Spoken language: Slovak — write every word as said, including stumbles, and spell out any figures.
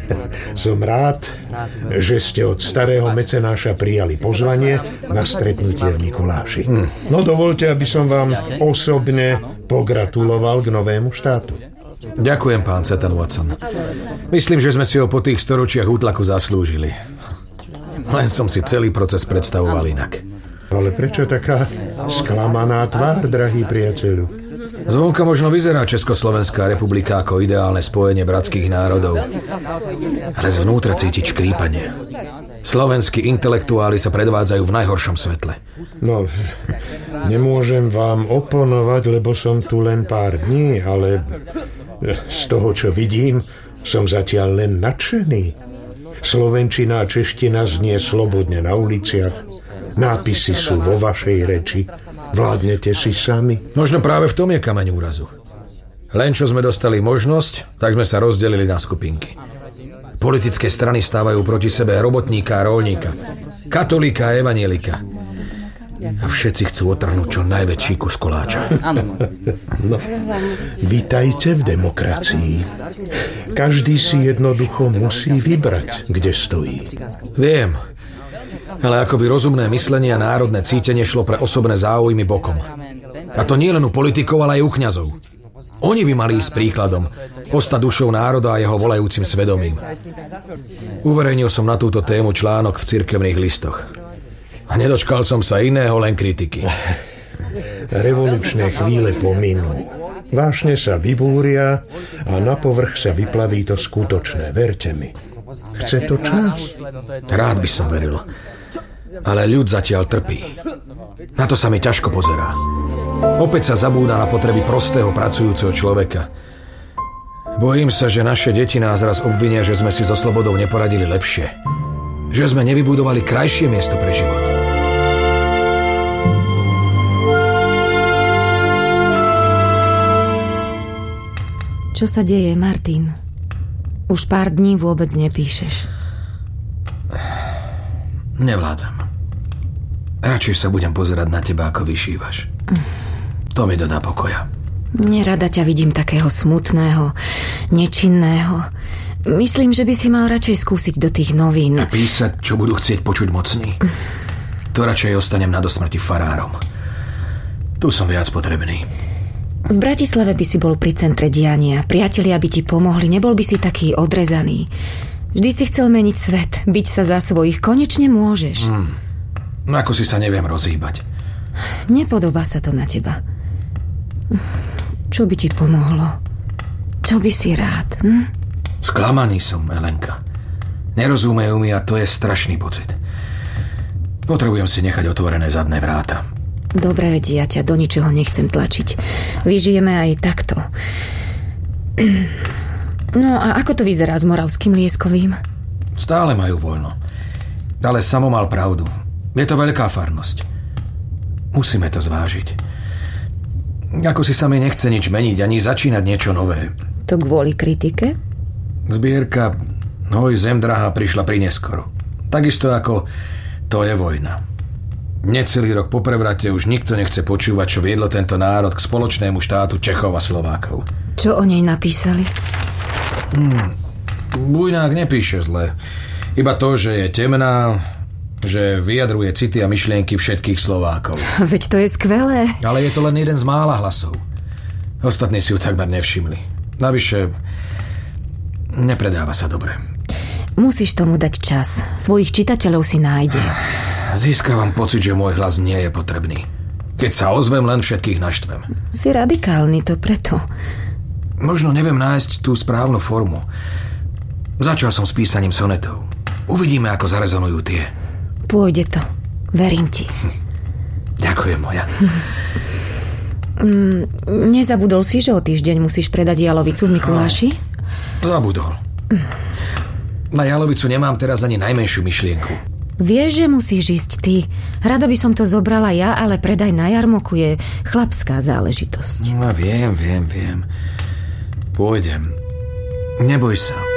Som rád, že ste od starého mecenáša prijali pozvanie na stretnutie v Mikuláši. No dovolte, aby som vám osobne pogratuloval k novému štátu. Ďakujem, pán Cetan Watson. Myslím, že sme si ho po tých storočiach útlaku zaslúžili. Len som si celý proces predstavoval inak. Ale prečo taká sklamaná tvár, drahý priateľu? Zvonka možno vyzerá Československá republika ako ideálne spojenie bratských národov. Ale zvnútra cítiť škrípanie. Slovenskí intelektuáli sa predvádzajú v najhoršom svetle. No, nemôžem vám oponovať, lebo som tu len pár dní, ale z toho, čo vidím, som zatiaľ len nadšený. Slovenčina a čeština znie slobodne na uliciach. Nápisy sú vo vašej reči. Vládnete si sami. Možno práve v tom je kameň úrazu. Len čo sme dostali možnosť, tak sme sa rozdelili na skupinky. Politické strany stávajú proti sebe robotníka a roľníka, katolíka a evanielika. A všetci chcú otrhnúť čo najväčší kus koláča. No, vítajte v demokracii. Každý si jednoducho musí vybrať, kde stojí. Viem. Ale akoby rozumné myslenie a národné cítenie šlo pre osobné záujmy bokom. A to nie len u politikov, ale aj u kňazov. Oni by mali ísť príkladom, ostať dušou národa a jeho volajúcim svedomím. Uverejnil som na túto tému článok v cirkevných listoch. A nedočkal som sa iného, len kritiky. Revolučné chvíle pominú. Vášne sa vybúria a na povrch sa vyplaví to skutočné, verte mi. Chce to čas? Rád by som veril. Ale ľud zatiaľ trpí. Na to sa mi ťažko pozerá. Opäť sa zabúda na potreby prostého pracujúceho človeka. Bojím sa, že naše deti nás raz obvinia, že sme si so slobodou neporadili lepšie. Že sme nevybudovali krajšie miesto pre život. Čo sa deje, Martin? Už pár dní vôbec nepíšeš. Nevládzam. Radšej sa budem pozerať na teba, ako vyšívaš. To mi dodá pokoja. Nerada ťa vidím takého smutného, nečinného. Myslím, že by si mal radšej skúsiť do tých novín. A písať, čo budú chcieť počuť mocní. To radšej ostanem na dosmrti farárom. Tu som viac potrebný. V Bratislave by si bol pri centre diania. Priatelia by ti pomohli, nebol by si taký odrezaný. Vždy si chcel meniť svet, byť sa za svojich. Konečne môžeš. Hmm. No ako si sa neviem rozhýbať. Nepodobá sa to na teba. Čo by ti pomohlo? Čo by si rád? Hm? Sklamaný som, Elenka. Nerozumejú mi a to je strašný pocit. Potrebujem si nechať otvorené zadné vráta. Dobre, veď ja ťa do ničoho nechcem tlačiť. Vyžijeme aj takto. No a ako to vyzerá s Moravským Lieskovým? Stále majú voľno. Ale Samo mal pravdu. Je to veľká farnosť. Musíme to zvážiť. Ako si sa mi nechce nič meniť, ani začínať niečo nové. To kvôli kritike? Zbierka Hoj zem drahá prišla prineskoro. Takisto ako To je vojna. Necelý rok po prevrate už nikto nechce počúvať, čo viedlo tento národ k spoločnému štátu Čechov a Slovákov. Čo o nej napísali? Hmm. Bujnák nepíše zle. Iba to, že je temná, že vyjadruje city a myšlienky všetkých Slovákov. Veď to je skvelé. Ale je to len jeden z mála hlasov. Ostatní si ju takmer nevšimli. Navyše, nepredáva sa dobre. Musíš tomu dať čas. Svojich čitateľov si nájde. Získavam pocit, že môj hlas nie je potrebný. Keď sa ozvem, len všetkých naštvem. Si radikálny, to preto. Možno neviem nájsť tú správnu formu. Začal som s písaním sonetov. Uvidíme, ako zarezonujú tie. Pôjde to. Verím ti. Ďakujem, moja. Mm, nezabudol si, že o týždeň musíš predať jalovicu v Mikuláši? Zabudol. Na jalovicu nemám teraz ani najmenšiu myšlienku. Vieš, že musíš ísť ty. Rada by som to zobrala ja, ale predaj na jarmoku je chlapská záležitosť. No, viem, viem, viem. Pôjdem. Neboj sa.